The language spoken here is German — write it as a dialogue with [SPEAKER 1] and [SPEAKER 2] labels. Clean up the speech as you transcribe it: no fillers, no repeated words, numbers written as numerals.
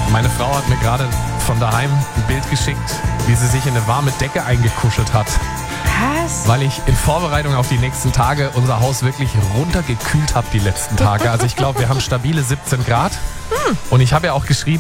[SPEAKER 1] Meine Frau hat mir gerade von daheim ein Bild geschickt, wie sie sich in eine warme Decke eingekuschelt hat.
[SPEAKER 2] Was?
[SPEAKER 1] Weil ich in Vorbereitung auf die nächsten Tage unser Haus wirklich runtergekühlt habe die letzten Tage. Also ich glaube, wir haben stabile 17 Grad. Und ich habe ja auch geschrieben,